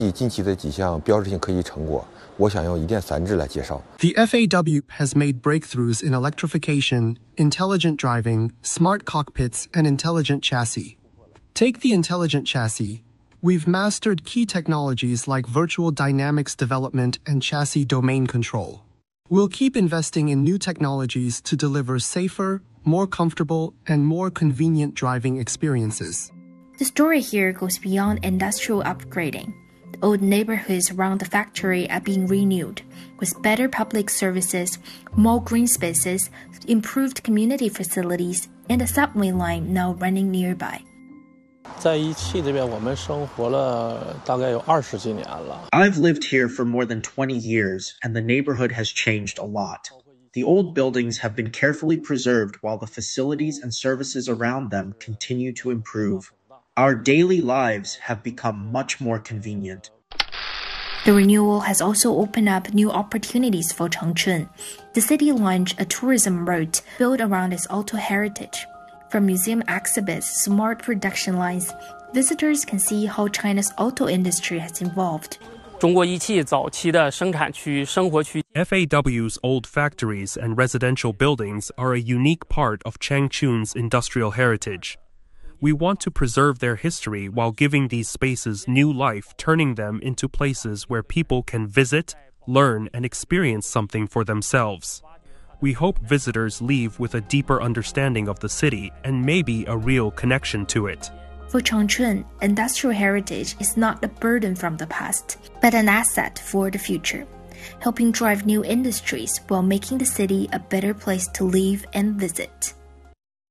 近期的几项标志性科技成果，我想用1电3制来介绍。 The FAW has made breakthroughs in electrification, intelligent driving, smart cockpits, and intelligent chassis. Take the intelligent chassis. We've mastered key technologies like virtual dynamics development and chassis domain control. We'll keep investing in new technologies to deliver safer, more comfortable, and more convenient driving experiences. The story here goes beyond industrial upgrading. The old neighborhoods around the factory are being renewed, with better public services, more green spaces, improved community facilities, and a subway line now running nearby. 在一汽这边我们生活了大概有20几年了。 I've lived here for more than 20 years, and the neighborhood has changed a lot. The old buildings have been carefully preserved while the facilities and services around them continue to improve. Our daily lives have become much more convenient. The renewal has also opened up new opportunities for Changchun. The city launched a tourism route built around its auto heritage. From museum exhibits to smart production lines, visitors can see how China's auto industry has evolved. 中国一汽早期的生产区、生活区 FAW's old factories and residential buildings are a unique part of Changchun's industrial heritage. We want to preserve their history while giving these spaces new life, turning them into places where people can visit, learn, and experience something for themselves. We hope visitors leave with a deeper understanding of the city and maybe a real connection to it. For Changchun, industrial heritage is not a burden from the past, but an asset for the future, helping drive new industries while making the city a better place to live and visit.